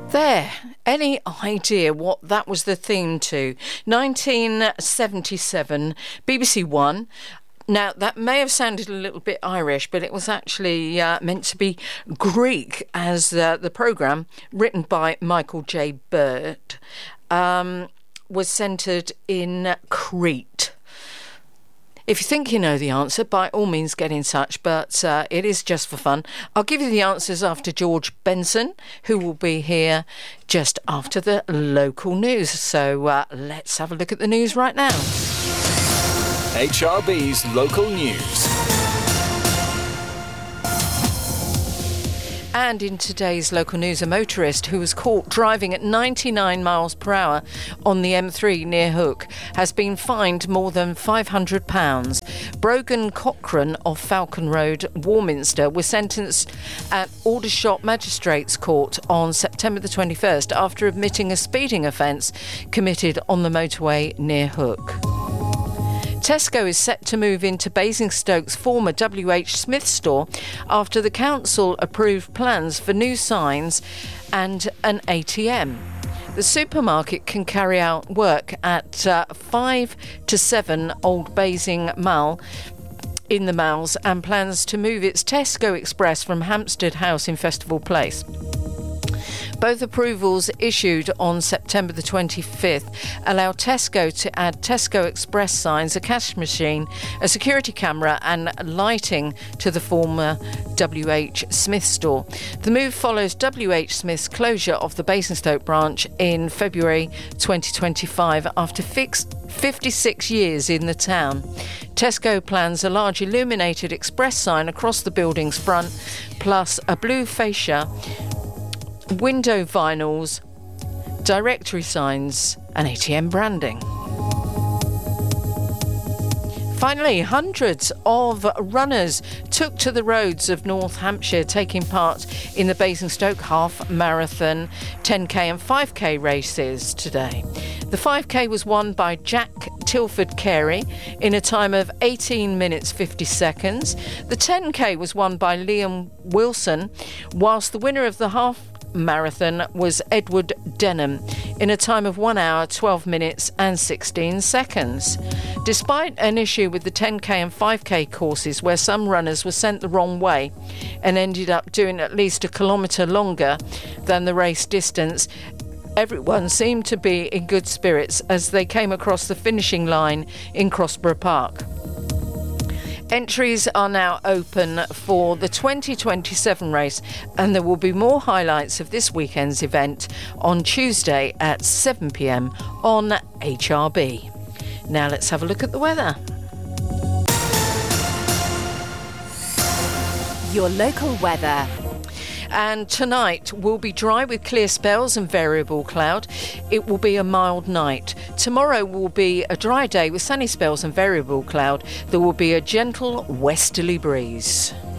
There, any idea what that was the theme to? 1977, BBC One. Now, that may have sounded a little bit Irish, but it was actually meant to be Greek, as the programme, written by Michael J. Bird, was centred in Crete. If you think you know the answer, by all means get in touch, but it is just for fun. I'll give you the answers after George Benson, who will be here just after the local news. So let's have a look at the news right now. HRB's local news. And in today's local news, a motorist who was caught driving at 99 miles per hour on the M3 near Hook has been fined more than £500. Brogan Cochrane of Falcon Road, Warminster, was sentenced at Aldershot Magistrates Court on September the 21st after admitting a speeding offence committed on the motorway near Hook. Tesco is set to move into Basingstoke's former WH Smith store after the council approved plans for new signs and an ATM. The supermarket can carry out work at 5 to 7 Old Basing Mall in the Malls and plans to move its Tesco Express from Hampstead House in Festival Place. Both approvals issued on September the 25th allow Tesco to add Tesco Express signs, a cash machine, a security camera and lighting to the former WH Smith store. The move follows WH Smith's closure of the Basingstoke branch in February 2025 after 56 years in the town. Tesco plans a large illuminated express sign across the building's front, plus a blue fascia, window vinyls, directory signs and ATM branding. Finally, hundreds of runners took to the roads of North Hampshire taking part in the Basingstoke Half Marathon, 10k and 5k races today. The 5k was won by Jack Tilford Carey in a time of 18 minutes 50 seconds. The 10k was won by Liam Wilson, whilst the winner of the half marathon was Edward Denham in a time of 1 hour 12 minutes and 16 seconds. Despite an issue with the 10k and 5k courses where some runners were sent the wrong way and ended up doing at least a kilometre longer than the race distance, everyone seemed to be in good spirits as they came across the finishing line in Crossborough Park. Entries are now open for the 2027 race, and there will be more highlights of this weekend's event on Tuesday at 7 p.m. on HRB. Now let's have a look at the weather. Your local weather. And tonight will be dry with clear spells and variable cloud. It will be a mild night. Tomorrow will be a dry day with sunny spells and variable cloud. There will be a gentle westerly breeze.